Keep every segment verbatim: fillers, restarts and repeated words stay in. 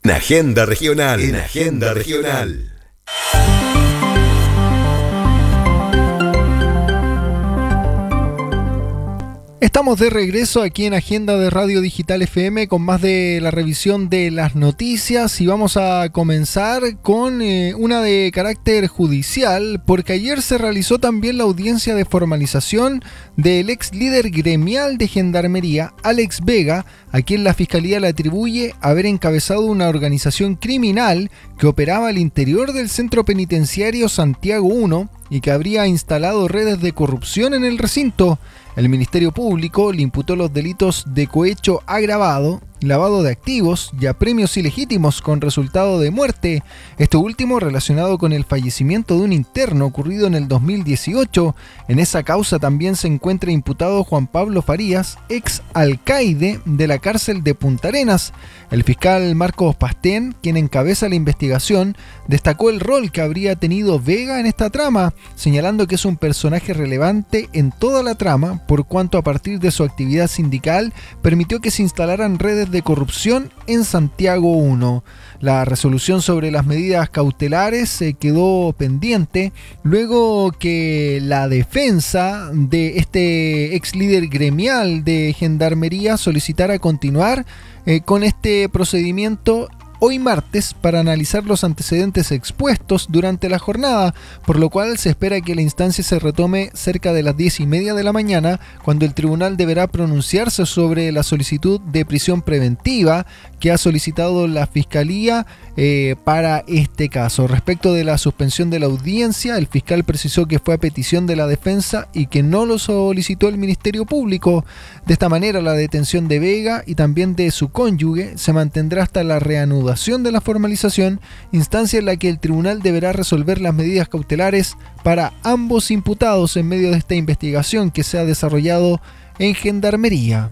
En Agenda Regional. En Agenda Regional. Estamos de regreso aquí en Agenda de Radio Digital F M con más de la revisión de las noticias y vamos a comenzar con eh, una de carácter judicial, porque ayer se realizó también la audiencia de formalización del ex líder gremial de Gendarmería, Alex Vega, a quien la Fiscalía le atribuye haber encabezado una organización criminal que operaba al interior del centro penitenciario Santiago uno y que habría instalado redes de corrupción en el recinto. El Ministerio Público le imputó los delitos de cohecho agravado, lavado de activos y apremios ilegítimos con resultado de muerte, esto último relacionado con el fallecimiento de un interno ocurrido en el dos mil dieciocho. En esa causa también se encuentra imputado Juan Pablo Farías, ex alcaide de la cárcel de Punta Arenas. El fiscal Marcos Pastén, quien encabeza la investigación, destacó el rol que habría tenido Vega en esta trama, señalando que es un personaje relevante en toda la trama, por cuanto a partir de su actividad sindical permitió que se instalaran redes de corrupción en Santiago uno. La resolución sobre las medidas cautelares se quedó pendiente luego que la defensa de este ex líder gremial de Gendarmería solicitara continuar eh, con este procedimiento hoy martes para analizar los antecedentes expuestos durante la jornada, por lo cual se espera que la instancia se retome cerca de las diez y media de la mañana, cuando el tribunal deberá pronunciarse sobre la solicitud de prisión preventiva que ha solicitado la Fiscalía eh, para este caso. Respecto de la suspensión de la audiencia, el fiscal precisó que fue a petición de la defensa y que no lo solicitó el Ministerio Público. De esta manera, la detención de Vega y también de su cónyuge se mantendrá hasta la reanudación de la formalización, instancia en la que el tribunal deberá resolver las medidas cautelares para ambos imputados en medio de esta investigación que se ha desarrollado en Gendarmería.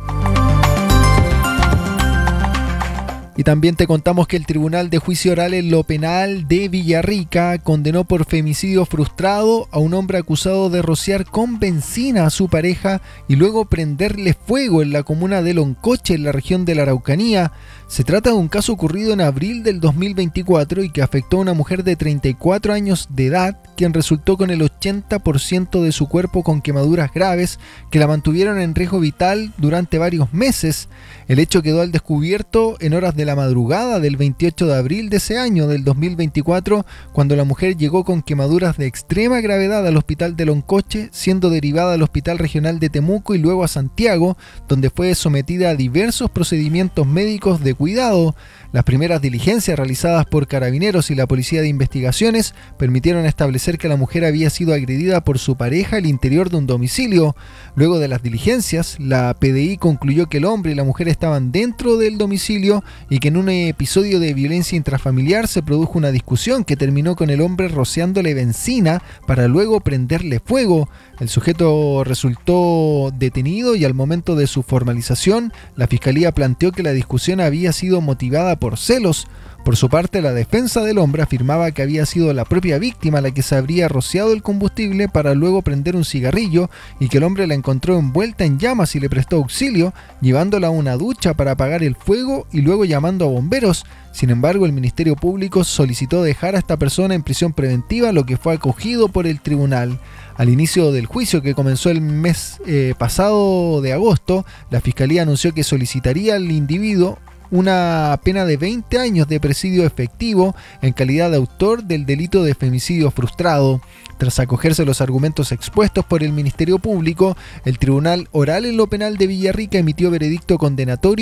Y también te contamos que el Tribunal de Juicio Oral en lo Penal de Villarrica condenó por femicidio frustrado a un hombre acusado de rociar con benzina a su pareja y luego prenderle fuego en la comuna de Loncoche, en la región de la Araucanía. Se trata de un caso ocurrido en abril del dos mil veinticuatro y que afectó a una mujer de treinta y cuatro años de edad, quien resultó con el ochenta por ciento de su cuerpo con quemaduras graves que la mantuvieron en riesgo vital durante varios meses. El hecho quedó al descubierto en horas de la madrugada del veintiocho de abril de ese año, del dos mil veinticuatro, cuando la mujer llegó con quemaduras de extrema gravedad al hospital de Loncoche, siendo derivada al Hospital Regional de Temuco y luego a Santiago, donde fue sometida a diversos procedimientos médicos de cuidado. Las primeras diligencias realizadas por Carabineros y la Policía de Investigaciones permitieron establecer que la mujer había sido agredida por su pareja al interior de un domicilio. Luego de las diligencias, la P D I concluyó que el hombre y la mujer estaban dentro del domicilio y que en un episodio de violencia intrafamiliar se produjo una discusión que terminó con el hombre rociándole benzina para luego prenderle fuego. El sujeto resultó detenido y al momento de su formalización, la Fiscalía planteó que la discusión había sido motivada por celos. Por su parte, la defensa del hombre afirmaba que había sido la propia víctima la que se habría rociado el combustible para luego prender un cigarrillo y que el hombre la encontró envuelta en llamas y le prestó auxilio, llevándola a una ducha para apagar el fuego y luego llamando a bomberos. Sin embargo, el Ministerio Público solicitó dejar a esta persona en prisión preventiva, lo que fue acogido por el tribunal. Al inicio del juicio, que comenzó el mes eh, pasado de agosto, la Fiscalía anunció que solicitaría al individuo una pena de veinte años de presidio efectivo en calidad de autor del delito de femicidio frustrado. Tras acogerse los argumentos expuestos por el Ministerio Público, el Tribunal Oral en lo Penal de Villarrica emitió veredicto condenatorio